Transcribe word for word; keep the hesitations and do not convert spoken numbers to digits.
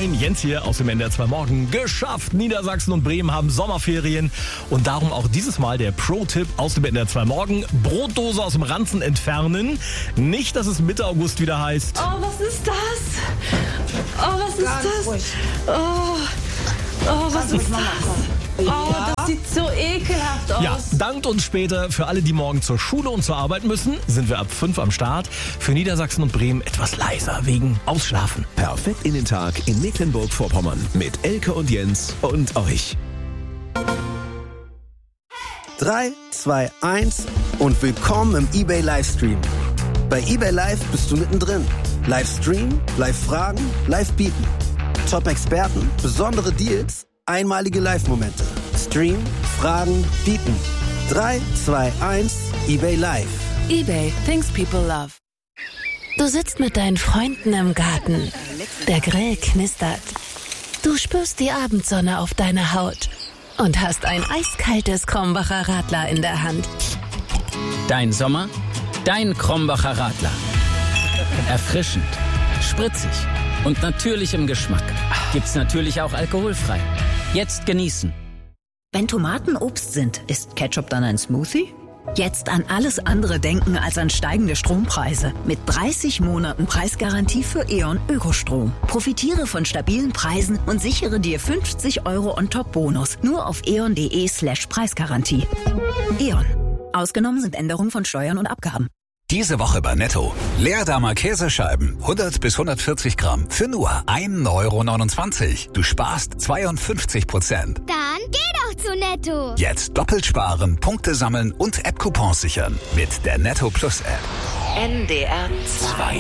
Moin, Jens hier aus dem N D R zwei Morgen. Geschafft! Niedersachsen und Bremen haben Sommerferien und darum auch dieses Mal der Pro-Tipp aus dem N D R zwei Morgen. Brotdose aus dem Ranzen entfernen. Nicht, dass es Mitte August wieder heißt. Oh, was ist das? Oh, was ist Ganz das? ruhig. Oh, oh was Ganz ist ruhig, Mama, das? komm. Oh, Ja. das sieht so ekelhaft aus. Ja, dankt uns später. Für alle, die morgen zur Schule und zur Arbeit müssen, sind wir ab fünf am Start. Für Niedersachsen und Bremen etwas leiser wegen Ausschlafen. Perfekt in den Tag in Mecklenburg-Vorpommern mit Elke und Jens und euch. drei, zwei, eins und willkommen im eBay Livestream. Bei eBay Live bist du mittendrin. Livestream, Live-Fragen, Live-Bieten. Top-Experten, besondere Deals, einmalige Live-Momente. Stream, Fragen, Bieten. drei, zwei, eins, eBay Live. eBay, things people love. Du sitzt mit deinen Freunden im Garten. Der Grill knistert. Du spürst die Abendsonne auf deiner Haut und hast ein eiskaltes Krombacher Radler in der Hand. Dein Sommer, dein Krombacher Radler. Erfrischend, spritzig und natürlich im Geschmack. Gibt's natürlich auch alkoholfrei. Jetzt genießen. Wenn Tomaten Obst sind, ist Ketchup dann ein Smoothie? Jetzt an alles andere denken als an steigende Strompreise. Mit dreißig Monaten Preisgarantie für E.ON Ökostrom. Profitiere von stabilen Preisen und sichere dir fünfzig Euro on top Bonus. Nur auf eon.de slash Preisgarantie. E.ON. Ausgenommen sind Änderungen von Steuern und Abgaben. Diese Woche bei Netto. Leerdammer Käsescheiben, hundert bis hundertvierzig Gramm, für nur ein Euro neunundzwanzig. Du sparst zweiundfünfzig Prozent. Dann geh doch zu Netto. Jetzt doppelt sparen, Punkte sammeln und App-Coupons sichern. Mit der Netto Plus App. N D R zwei.